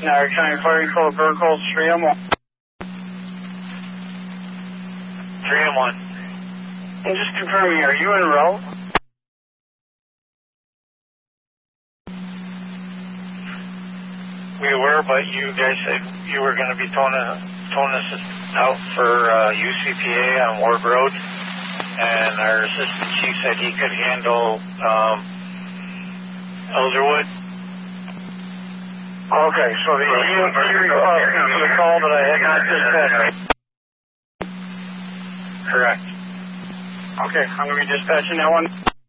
Now you're trying to fire code Burkle 3M1. 3M1. And just confirming, are you en route? We were, but you guys said you were going to be towing us out for UCPA on Ward Road, and our assistant chief said he could handle Elderwood. Okay, so the call that I had not dispatched. Correct. Okay, I'm going to be dispatching that one.